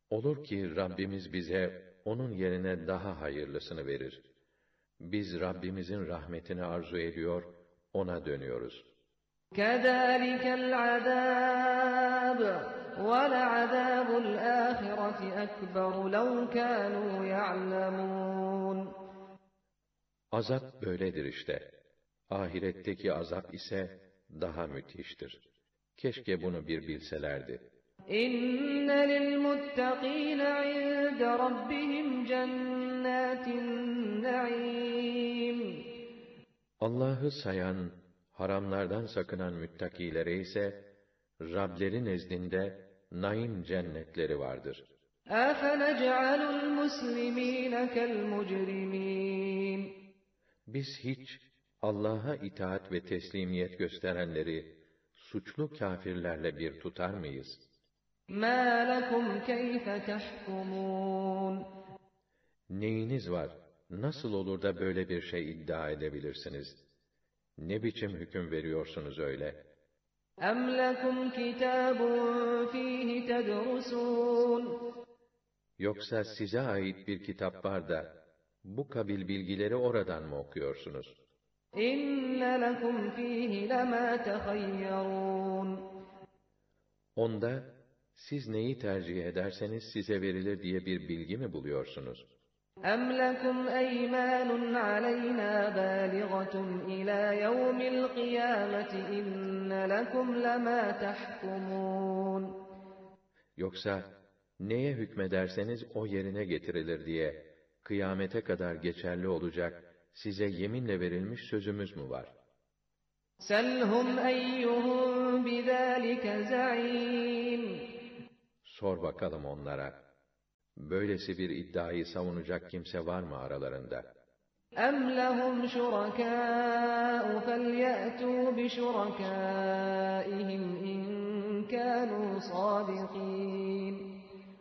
Olur ki Rabbimiz bize onun yerine daha hayırlısını verir. Biz Rabbimizin rahmetini arzu ediyor, ona dönüyoruz. كَذَٰلِكَ الْعَذَابُ وَلَعَذَابُ الْآخِرَةِ أَكْبَرُ لَوْ كَانُوا يَعْلَمُونَ Azap böyledir işte. Ahiretteki azap ise daha müthiştir. Keşke bunu bir bilselerdi. إِنَّ لِلْمُتَّقِينَ عِندَ رَبِّهِمْ جَنَّاتِ النَّعِيمِ Allah'ı sayan, haramlardan sakınan müttakilere ise, Rableri nezdinde naim cennetleri vardır. أَفَنَجْعَلُ الْمُسْلِمِينَ كَالْمُجْرِمِينَ Biz hiç Allah'a itaat ve teslimiyet gösterenleri suçlu kâfirlerle bir tutar mıyız? مَا لَكُمْ كَيْفَ تَحْكُمُونَ Neyiniz var? Nasıl olur da böyle bir şey iddia edebilirsiniz? Ne biçim hüküm veriyorsunuz öyle? أَمْ لَكُمْ كِتَابٌ فِيهِ تَدْرُسُونَ Yoksa size ait bir kitap var da, bu kabil bilgileri oradan mı okuyorsunuz? إِنَّ لَكُمْ فِيهِ لَمَا تَخَيَّرُونَ Onda, siz neyi tercih ederseniz size verilir diye bir bilgi mi buluyorsunuz? أَمْ لَكُمْ أَيْمَانٌ عَلَيْنَا بَالِغَةٌ إِلَى يَوْمِ الْقِيَامَةِ إِنَّ لَكُمْ لَمَا تَحْكُمُونَ Yoksa, neye hükmederseniz o yerine getirilir diye, kıyamete kadar geçerli olacak, size yeminle verilmiş sözümüz mü var? سَلْهُمْ أَيُّهُمْ بِذَٰلِكَ زَعِيمٌ Sor bakalım onlara, böylesi bir iddiayı savunacak kimse var mı aralarında? أَمْ لَهُمْ شُرَكَاءُ فَلْيَأْتُوا بِشُرَكَائِهِمْ إِنْ كَانُوا صَادِقِينَ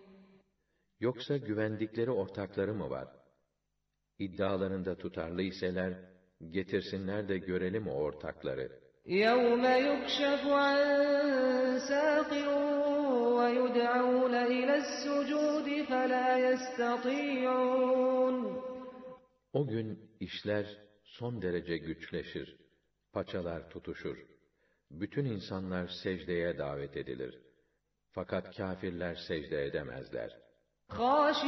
Yoksa güvendikleri ortakları mı var? İddialarında tutarlı iseler, getirsinler de görelim o ortakları. يَوْمَ يُكْشَفُ عَنْ سَاقٍ وَيُدْعَوْنَ إِلَى السُّجُودِ فَلَا يَسْتَطِيعُونَ O gün işler son derece güçleşir, paçalar tutuşur. Bütün insanlar secdeye davet edilir. Fakat kâfirler secde edemezler. خَاشِعِينَ